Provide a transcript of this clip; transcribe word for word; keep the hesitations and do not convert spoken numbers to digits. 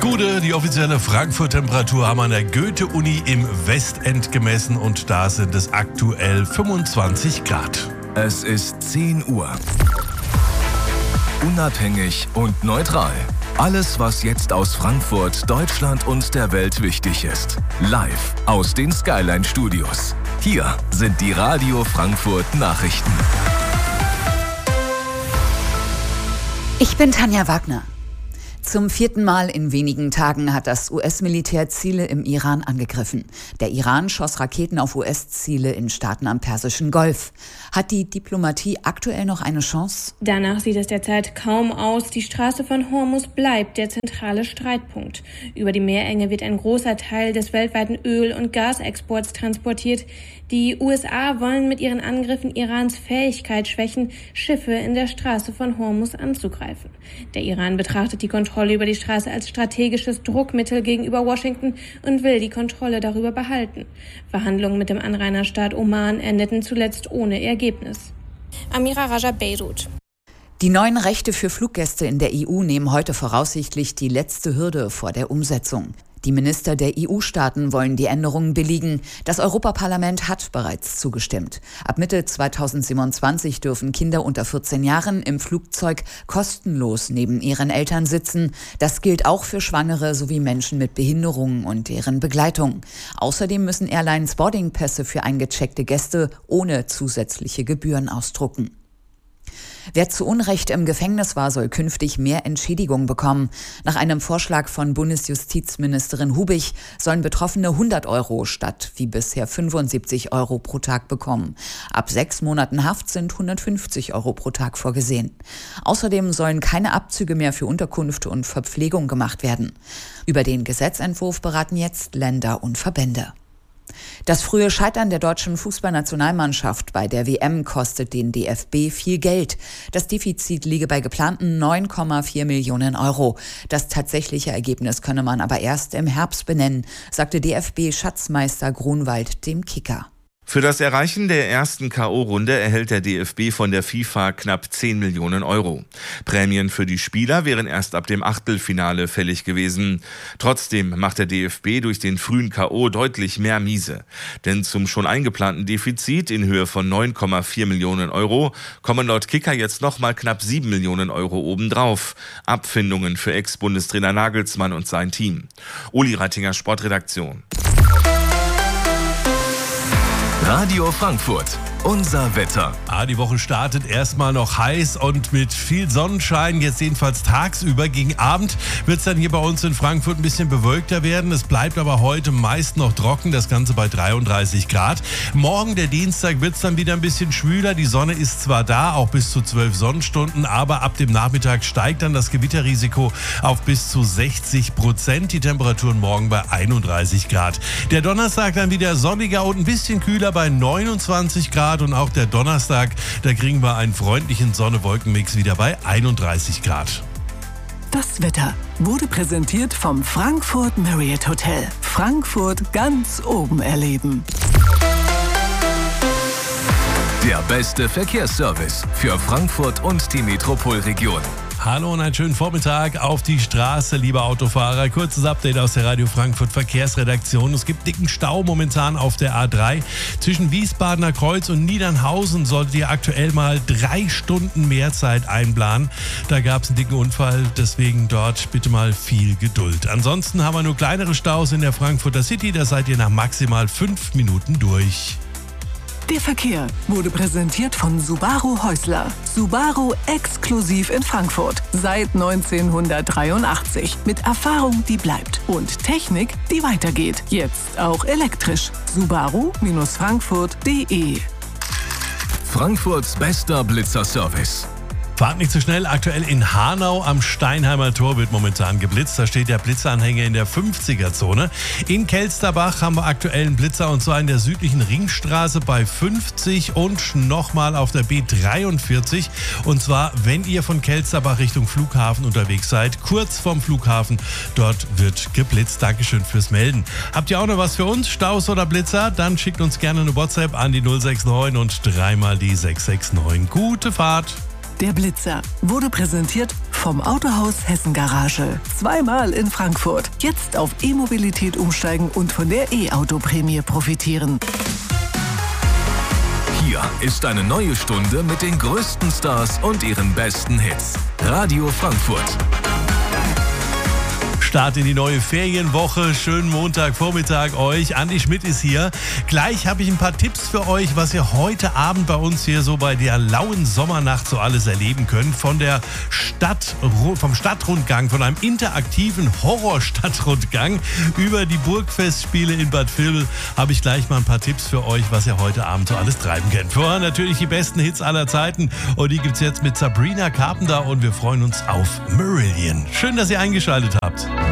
Gude, die offizielle Frankfurt-Temperatur haben wir an der Goethe-Uni im Westend gemessen und da sind es aktuell fünfundzwanzig Grad. Es ist zehn Uhr. Unabhängig und neutral. Alles, was jetzt aus Frankfurt, Deutschland und der Welt wichtig ist. Live aus den Skyline-Studios. Hier sind die Radio Frankfurt Nachrichten. Ich bin Tanja Wagner. Zum vierten Mal in wenigen Tagen hat das U S-Militär Ziele im Iran angegriffen. Der Iran schoss Raketen auf U S-Ziele in Staaten am Persischen Golf. Hat die Diplomatie aktuell noch eine Chance? Danach sieht es derzeit kaum aus. Die Straße von Hormuz bleibt der zentrale Streitpunkt. Über die Meerenge wird ein großer Teil des weltweiten Öl- und Gasexports transportiert. Die U S A wollen mit ihren Angriffen Irans Fähigkeit schwächen, Schiffe in der Straße von Hormuz anzugreifen. Der Iran betrachtet die Kontrolle über die Straße als strategisches Druckmittel gegenüber Washington und will die Kontrolle darüber behalten. Verhandlungen mit dem Anrainerstaat Oman endeten zuletzt ohne Ergebnis. Amira Raja, Beirut. Die neuen Rechte für Fluggäste in der E U nehmen heute voraussichtlich die letzte Hürde vor der Umsetzung. Die Minister der E U-Staaten wollen die Änderungen billigen. Das Europaparlament hat bereits zugestimmt. Ab Mitte zweitausendsiebenundzwanzig dürfen Kinder unter vierzehn Jahren im Flugzeug kostenlos neben ihren Eltern sitzen. Das gilt auch für Schwangere sowie Menschen mit Behinderungen und deren Begleitung. Außerdem müssen Airlines Boardingpässe für eingecheckte Gäste ohne zusätzliche Gebühren ausdrucken. Wer zu Unrecht im Gefängnis war, soll künftig mehr Entschädigung bekommen. Nach einem Vorschlag von Bundesjustizministerin Hubig sollen Betroffene hundert Euro statt wie bisher fünfundsiebzig Euro pro Tag bekommen. Ab sechs Monaten Haft sind hundertfünfzig Euro pro Tag vorgesehen. Außerdem sollen keine Abzüge mehr für Unterkunft und Verpflegung gemacht werden. Über den Gesetzentwurf beraten jetzt Länder und Verbände. Das frühe Scheitern der deutschen Fußballnationalmannschaft bei der W M kostet den D F B viel Geld. Das Defizit liege bei geplanten neun Komma vier Millionen Euro. Das tatsächliche Ergebnis könne man aber erst im Herbst benennen, sagte D F B-Schatzmeister Grunwald dem Kicker. Für das Erreichen der ersten K O-Runde erhält der D F B von der FIFA knapp zehn Millionen Euro. Prämien für die Spieler wären erst ab dem Achtelfinale fällig gewesen. Trotzdem macht der D F B durch den frühen K O deutlich mehr Miese. Denn zum schon eingeplanten Defizit in Höhe von neun Komma vier Millionen Euro kommen laut Kicker jetzt nochmal knapp sieben Millionen Euro obendrauf. Abfindungen für Ex-Bundestrainer Nagelsmann und sein Team. Uli Rattinger, Sportredaktion. Radio Frankfurt, unser Wetter. Ah, die Woche startet erstmal noch heiß und mit viel Sonnenschein, jetzt jedenfalls tagsüber. Gegen Abend wird es dann hier bei uns in Frankfurt ein bisschen bewölkter werden. Es bleibt aber heute meist noch trocken, das Ganze bei dreiunddreißig Grad. Morgen, der Dienstag, wird es dann wieder ein bisschen schwüler. Die Sonne ist zwar da, auch bis zu zwölf Sonnenstunden, aber ab dem Nachmittag steigt dann das Gewitterrisiko auf bis zu sechzig Prozent. Die Temperaturen morgen bei einunddreißig Grad. Der Donnerstag dann wieder sonniger und ein bisschen kühler bei neunundzwanzig Grad und auch der Donnerstag, da kriegen wir einen freundlichen Sonne-Wolken-Mix wieder bei einunddreißig Grad. Das Wetter wurde präsentiert vom Frankfurt Marriott Hotel. Frankfurt ganz oben erleben. Der beste Verkehrsservice für Frankfurt und die Metropolregion. Hallo und einen schönen Vormittag auf die Straße, liebe Autofahrer. Kurzes Update aus der Radio Frankfurt Verkehrsredaktion. Es gibt dicken Stau momentan auf der A drei. Zwischen Wiesbadener Kreuz und Niedernhausen solltet ihr aktuell mal drei Stunden mehr Zeit einplanen. Da gab es einen dicken Unfall, deswegen dort bitte mal viel Geduld. Ansonsten haben wir nur kleinere Staus in der Frankfurter City. Da seid ihr nach maximal fünf Minuten durch. Der Verkehr wurde präsentiert von Subaru Häusler. Subaru exklusiv in Frankfurt. Seit neunzehnhundertdreiundachtzig. Mit Erfahrung, die bleibt. Und Technik, die weitergeht. Jetzt auch elektrisch. Subaru Frankfurt punkt de. Frankfurts bester Blitzerservice. Fahrt nicht zu schnell. Aktuell in Hanau am Steinheimer Tor wird momentan geblitzt. Da steht der Blitzeranhänger in der fünfziger-Zone. In Kelsterbach haben wir aktuell einen Blitzer und zwar in der südlichen Ringstraße bei fünfzig und nochmal auf der B dreiundvierzig. Und zwar, wenn ihr von Kelsterbach Richtung Flughafen unterwegs seid, kurz vorm Flughafen, dort wird geblitzt. Dankeschön fürs Melden. Habt ihr auch noch was für uns? Staus oder Blitzer? Dann schickt uns gerne eine WhatsApp an die null sechs neun und dreimal die sechs sechs neun. Gute Fahrt! Der Blitzer wurde präsentiert vom Autohaus Hessen Garage. Zweimal in Frankfurt. Jetzt auf E-Mobilität umsteigen und von der E-Auto-Prämie profitieren. Hier ist eine neue Stunde mit den größten Stars und ihren besten Hits. Radio Frankfurt. Start in die neue Ferienwoche. Schönen Montagvormittag euch. Andi Schmidt ist hier. Gleich habe ich ein paar Tipps für euch, was ihr heute Abend bei uns hier so bei der lauen Sommernacht so alles erleben könnt. Von der Stadt, vom Stadtrundgang, von einem interaktiven Horror-Stadtrundgang über die Burgfestspiele in Bad Vilbel habe ich gleich mal ein paar Tipps für euch, was ihr heute Abend so alles treiben könnt. Vorher natürlich die besten Hits aller Zeiten und die gibt's jetzt mit Sabrina Carpenter und wir freuen uns auf Marillion. Schön, dass ihr eingeschaltet habt.